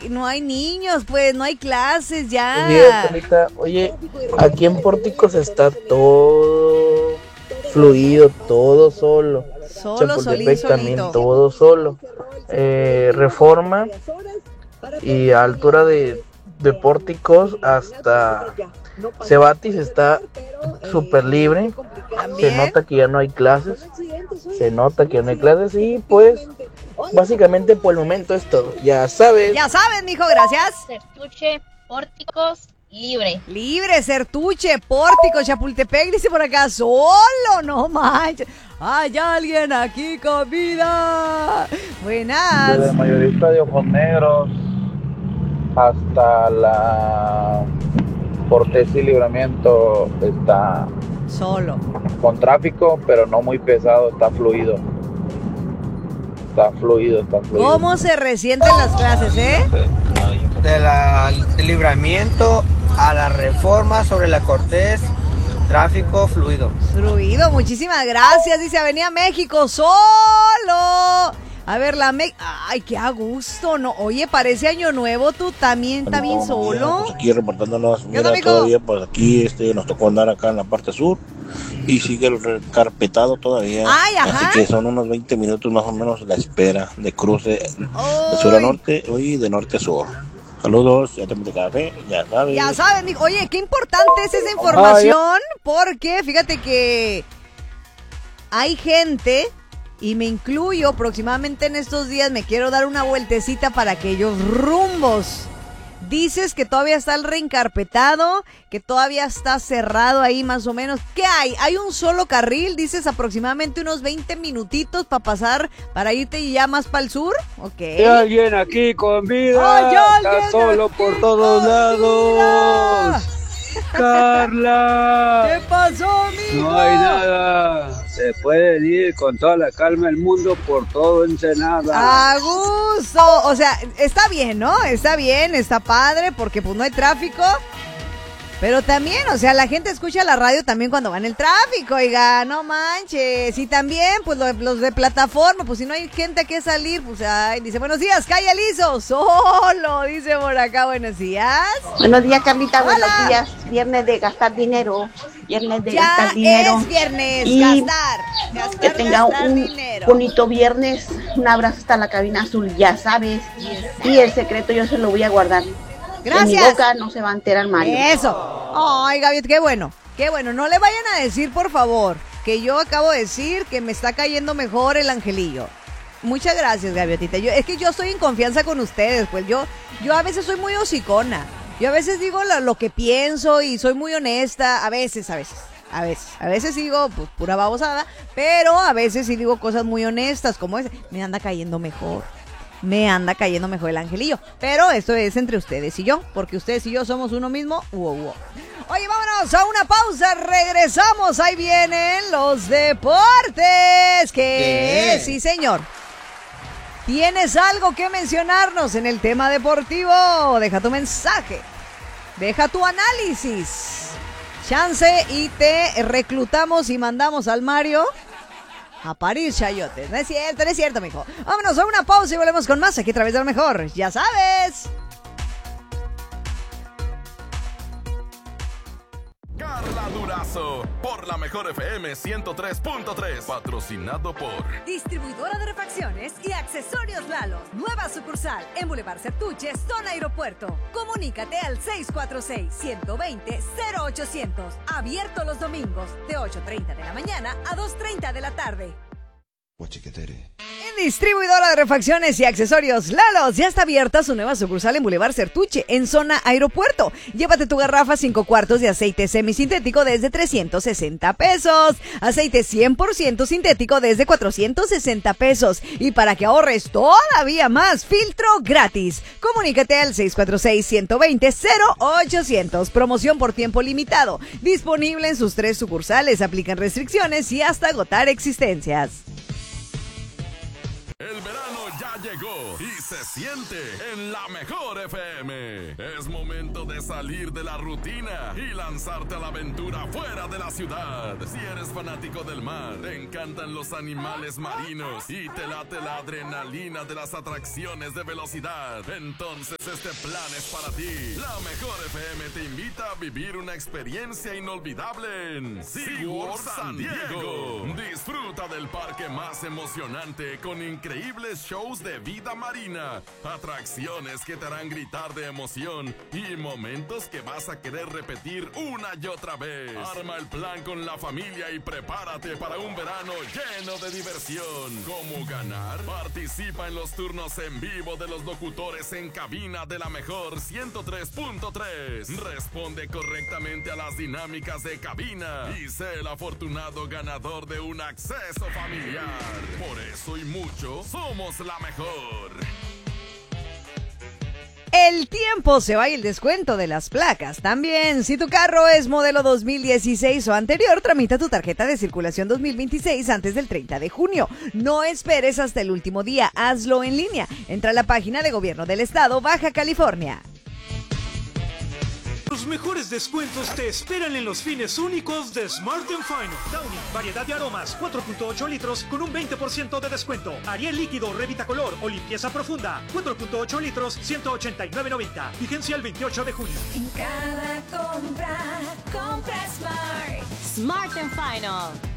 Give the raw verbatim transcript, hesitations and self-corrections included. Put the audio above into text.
no hay niños, pues, no hay clases ya. Bien, Carlita. Oye, aquí en Pórticos está todo fluido, todo solo. Solo, Chapultepec solito, también solito. todo solo. Eh, Reforma y a altura de, de Pórticos hasta Cebatis está súper libre. Se nota que ya no hay clases. Se nota que ya no hay clases y pues básicamente por el momento es todo. Ya sabes. Ya sabes, mijo, gracias. Sertuche, Pórticos, libre. Libre, Sertuche, Pórtico, Chapultepec, dice por acá, solo, no manches. Hay alguien aquí con vida. Buenas. Desde el mayorista de Ojos Negros hasta la Cortés y Libramiento está solo. Con tráfico, pero no muy pesado, está fluido. Está fluido, está fluido. ¿Cómo se resienten las clases, eh? De la del Libramiento a la Reforma sobre la Cortés, tráfico fluido. Fluido, muchísimas gracias. Dice Avenida México, solo. A ver, la me... Ay, qué a gusto, ¿no? Oye, parece Año Nuevo, tú también, está bien solo. Pues aquí reportándonos, mira, onda, todavía pues aquí este, nos tocó andar acá en la parte sur y sigue el recarpetado todavía. Ay, ajá. Así que son unos veinte minutos más o menos la espera de cruce de sur a norte y de norte a sur. Saludos, ya te meto café, ya sabes. Ya sabes, mijo. Oye, qué importante es esa información, porque fíjate que hay gente... Y me incluyo, próximamente en estos días me quiero dar una vueltecita para aquellos rumbos. Dices que todavía está el reencarpetado, que todavía está cerrado ahí más o menos. ¿Qué hay? Hay un solo carril, dices aproximadamente unos veinte minutitos para pasar, para irte ya más para el sur. Ok. Hay alguien aquí con vida. Hay alguien está solo aquí por todos con lados. vida. Carla. ¿Qué pasó, mijo? No hay nada. Se puede ir con toda la calma del mundo por todo Ensenada. A gusto. O sea, está bien, ¿no? Está bien, está padre, porque pues no hay tráfico. Pero también, o sea, la gente escucha la radio también cuando va en el tráfico, oiga, no manches. Y también, pues lo, los de plataforma, pues si no hay gente que salir, pues ay, dice, buenos días, calle liso, solo, dice por acá, buenos días. Buenos días, Carlita, Hola. buenos días. Viernes de gastar dinero, viernes de Ya gastar dinero. es viernes, y gastar, gastar, que tenga gastar un dinero. bonito viernes, un abrazo hasta la cabina azul, ya sabes. Y el secreto yo se lo voy a guardar. Gracias. En mi boca no se va a enterar Mario. Eso. Ay, Gaby, qué bueno, qué bueno. No le vayan a decir, por favor, que yo acabo de decir que me está cayendo mejor el angelillo. Muchas gracias, Gaviotita. Yo, es que yo estoy en confianza con ustedes, pues yo, yo a veces soy muy hocicona. Yo a veces digo lo, lo que pienso y soy muy honesta. A veces, a veces, a veces. A veces digo pues, pura babosada, pero a veces sí digo cosas muy honestas, como es, me anda cayendo mejor. Me anda cayendo mejor el angelillo. Pero esto es entre ustedes y yo, porque ustedes y yo somos uno mismo. Wow, wow. Oye, vámonos a una pausa. Regresamos. Ahí vienen los deportes. ¿Qué? ¿Qué? Sí, señor. ¿Tienes algo que mencionarnos en el tema deportivo? Deja tu mensaje. Deja tu análisis. Chance y te reclutamos y mandamos al Mario a París, chayotes. No es cierto, no es cierto, mijo. Vámonos a una pausa y volvemos con más aquí a través de lo mejor. Ya sabes. Carla Durazo, por la mejor F M ciento tres punto tres, patrocinado por Distribuidora de refacciones y accesorios Lalo. Nueva sucursal en Boulevard Sertuche, zona aeropuerto. Comunícate al seis cuatro seis, uno dos cero, cero ochocientos. Abierto los domingos de ocho treinta de la mañana a dos treinta de la tarde. En Distribuidora de refacciones y accesorios Lalos ya está abierta su nueva sucursal en Boulevard Sertuche, en zona aeropuerto. Llévate tu garrafa cinco cuartos de aceite semisintético desde trescientos sesenta pesos. Aceite cien por ciento sintético desde cuatrocientos sesenta pesos. Y para que ahorres todavía más, filtro gratis. Comunícate al seis cuatro seis, uno dos cero, cero ochocientos. Promoción por tiempo limitado. Disponible en sus tres sucursales. Aplican restricciones y hasta agotar existencias. El verano ya llegó y se siente en la mejor F M. Es momento de salir de la rutina y lanzarte a la aventura fuera de la ciudad. Si eres fanático del mar, te encantan los animales marinos y te late la adrenalina de las atracciones de velocidad, entonces este plan es para ti. La mejor F M te invita a vivir una experiencia inolvidable en SeaWorld San Diego. Disfruta del parque más emocionante con increíbles shows de vida marina, atracciones que te harán gritar de emoción y momentos que vas a querer repetir una y otra vez. Arma el plan con la familia y prepárate para un verano lleno de diversión. ¿Cómo ganar? Participa en los turnos en vivo de los locutores en cabina de la mejor ciento tres punto tres. Responde correctamente a las dinámicas de cabina y sé el afortunado ganador de un acceso familiar. Por eso y mucho, somos la mejor. El tiempo se va y el descuento de las placas también. Si tu carro es modelo dos mil dieciséis o anterior, tramita tu tarjeta de circulación dos mil veintiséis antes del treinta de junio. No esperes hasta el último día, hazlo en línea. Entra a la página de Gobierno del Estado, Baja California. Los mejores descuentos te esperan en los fines únicos de Smart and Final. Downy, variedad de aromas, cuatro punto ocho litros con un veinte por ciento de descuento. Ariel líquido, Revitacolor o limpieza profunda, cuatro punto ocho litros, ciento ochenta y nueve noventa. Vigencia el veintiocho de junio. En cada compra, compra Smart. Smart and Final.